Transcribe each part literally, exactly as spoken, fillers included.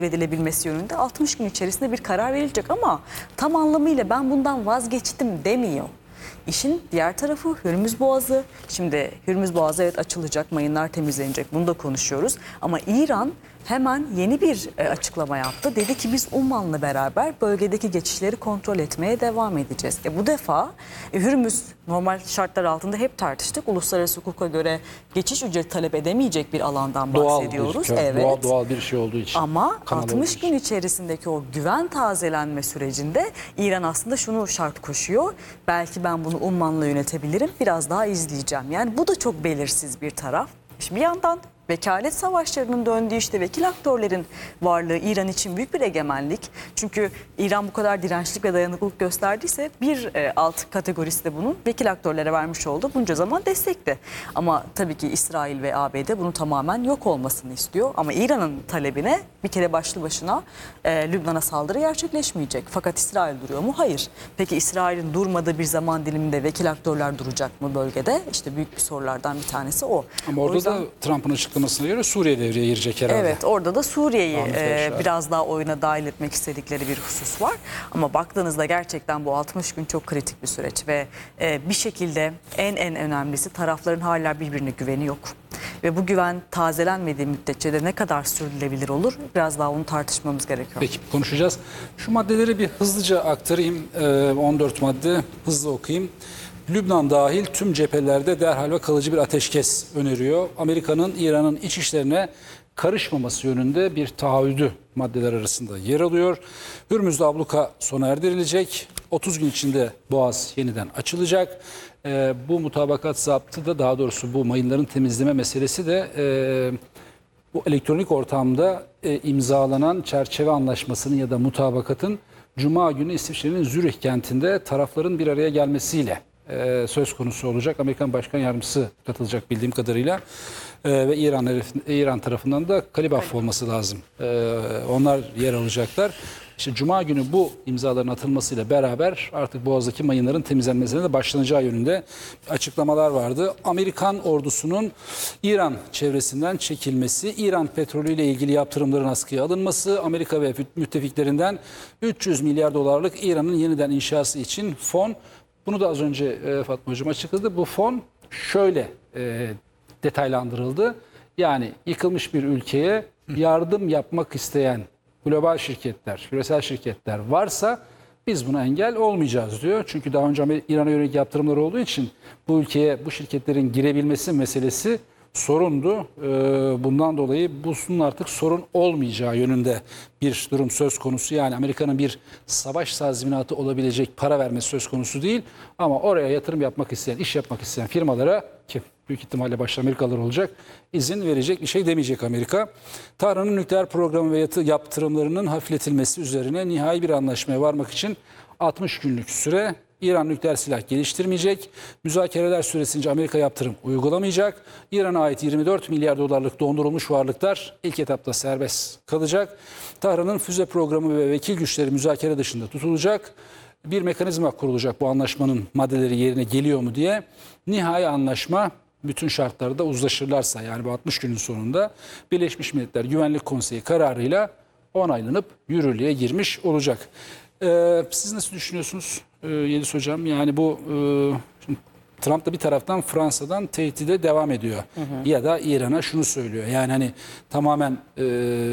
edilebilmesi yönünde altmış gün içerisinde bir karar verilecek ama tam anlamıyla ben bundan vazgeçtim demiyor. İşin diğer tarafı Hürmüz Boğazı. Şimdi Hürmüz Boğazı evet açılacak, mayınlar temizlenecek, bunu da konuşuyoruz. Ama İran hemen yeni bir açıklama yaptı. Dedi ki biz Umman'la beraber bölgedeki geçişleri kontrol etmeye devam edeceğiz. E bu defa e, Hürmüz normal şartlar altında hep tartıştık. Uluslararası hukuka göre geçiş ücreti talep edemeyecek bir alandan bahsediyoruz. Doğal bir, evet. doğal, doğal bir şey olduğu için. Ama Kanal altmış gün için. içerisindeki o güven tazelenme sürecinde İran aslında şunu şart koşuyor. Belki ben bunu Umman'la yönetebilirim. Biraz daha izleyeceğim. Yani bu da çok belirsiz bir taraf. Şimdi bir yandan vekalet savaşlarının döndüğü işte vekil aktörlerin varlığı İran için büyük bir egemenlik. Çünkü İran bu kadar dirençlik ve dayanıklılık gösterdiyse bir e, alt kategorisi de bunun vekil aktörlere vermiş oldu. Bunca zaman destekti. Ama tabii ki İsrail ve A B D bunun tamamen yok olmasını istiyor. Ama İran'ın talebine bir kere başlı başına e, Lübnan'a saldırı gerçekleşmeyecek. Fakat İsrail duruyor mu? Hayır. Peki İsrail'in durmadığı bir zaman diliminde vekil aktörler duracak mı bölgede? İşte büyük bir sorulardan bir tanesi o. Ama orada yüzden... da Trump'ın açıklamasına göre Suriye devreye girecek herhalde. Evet, orada da Suriye'yi e, biraz daha oyuna dahil etmek istedikleri bir husus var. Ama baktığınızda gerçekten bu altmış gün çok kritik bir süreç ve e, bir şekilde en en önemlisi tarafların hala birbirine güveni yok. Ve bu güven tazelenmediği müddetçe de ne kadar sürdürülebilir olur biraz daha onu tartışmamız gerekiyor. Peki konuşacağız. Şu maddeleri bir hızlıca aktarayım. E, on dört madde hızlı okuyayım. Lübnan dahil tüm cephelerde derhal ve kalıcı bir ateşkes öneriyor. Amerika'nın İran'ın iç işlerine karışmaması yönünde bir taahhüdü maddeler arasında yer alıyor. Hürmüz'de abluka sona erdirilecek. otuz gün içinde Boğaz yeniden açılacak. Ee, bu mutabakat zaptı da daha doğrusu bu mayınların temizleme meselesi de e, bu elektronik ortamda e, imzalanan çerçeve anlaşmasının ya da mutabakatın Cuma günü İsviçre'nin Zürih kentinde tarafların bir araya gelmesiyle Ee, söz konusu olacak. Amerikan Başkan Yardımcısı katılacak bildiğim kadarıyla ee, ve İran İran tarafından da Kalibaf olması lazım. Ee, onlar yer alacaklar. İşte Cuma günü bu imzaların atılmasıyla beraber artık Boğaz'daki mayınların temizlenmesine de başlanacağı yönünde açıklamalar vardı. Amerikan ordusunun İran çevresinden çekilmesi, İran petrolüyle ilgili yaptırımların askıya alınması, Amerika ve müttefiklerinden üç yüz milyar dolarlık İran'ın yeniden inşası için fon. Bunu da az önce e, Fatma Hocam açıkladı. Bu fon şöyle e, detaylandırıldı. Yani yıkılmış bir ülkeye yardım yapmak isteyen global şirketler, küresel şirketler varsa biz buna engel olmayacağız diyor. Çünkü daha önce İran'a yönelik yaptırımlar olduğu için bu ülkeye bu şirketlerin girebilmesi meselesi sorundu. Bundan dolayı bunun artık sorun olmayacağı yönünde bir durum söz konusu. Yani Amerika'nın bir savaş tazminatı olabilecek para vermesi söz konusu değil. Ama oraya yatırım yapmak isteyen, iş yapmak isteyen firmalara, ki büyük ihtimalle başta Amerikalılar olacak, izin verecek bir şey demeyecek Amerika. Tahran'ın nükleer programı ve yaptırımlarının hafifletilmesi üzerine nihai bir anlaşmaya varmak için altmış günlük süre. İran nükleer silah geliştirmeyecek. Müzakereler süresince Amerika yaptırım uygulamayacak. İran'a ait yirmi dört milyar dolarlık dondurulmuş varlıklar ilk etapta serbest kalacak. Tahran'ın füze programı ve vekil güçleri müzakere dışında tutulacak. Bir mekanizma kurulacak bu anlaşmanın maddeleri yerine geliyor mu diye. Nihai anlaşma bütün şartlarda uzlaşırlarsa yani bu altmış günün sonunda Birleşmiş Milletler Güvenlik Konseyi kararıyla onaylanıp yürürlüğe girmiş olacak. Ee, siz nasıl düşünüyorsunuz ee, Yeliz Hocam? Yani bu e, şimdi Trump da bir taraftan Fransa'dan tehdide devam ediyor. Hı hı. Ya da İran'a şunu söylüyor. Yani hani tamamen e,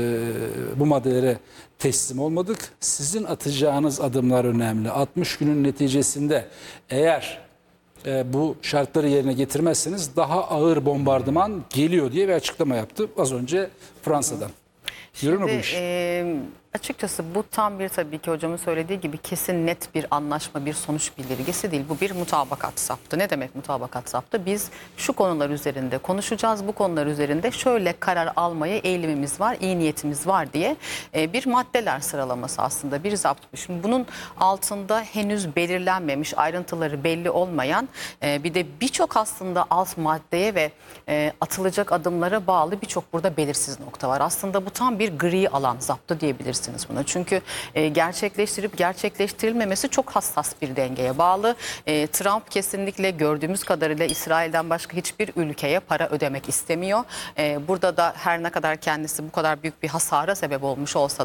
bu maddelere teslim olmadık. Sizin atacağınız adımlar önemli. altmış günün neticesinde eğer e, bu şartları yerine getirmezseniz daha ağır bombardıman geliyor diye bir açıklama yaptı az önce Fransa'dan. Yürür mü bu iş? E, açıkçası bu tam bir tabii ki hocamın söylediği gibi kesin net bir anlaşma, bir sonuç bildirgesi değil. Bu bir mutabakat saptı. Ne demek mutabakat saptı? Biz şu konular üzerinde konuşacağız, bu konular üzerinde şöyle karar almaya eğilimimiz var, iyi niyetimiz var diye e, bir maddeler sıralaması aslında bir zapt. Şimdi bunun altında henüz belirlenmemiş, ayrıntıları belli olmayan e, bir de birçok aslında alt maddeye ve e, atılacak adımlara bağlı birçok burada belirsiz nokta var. Aslında bu tam bir gri alan zaptı diyebilirsiniz buna. Çünkü e, gerçekleştirip gerçekleştirilmemesi çok hassas bir dengeye bağlı. E, Trump kesinlikle gördüğümüz kadarıyla İsrail'den başka hiçbir ülkeye para ödemek istemiyor. E, burada da her ne kadar kendisi bu kadar büyük bir hasara sebep olmuş olsa da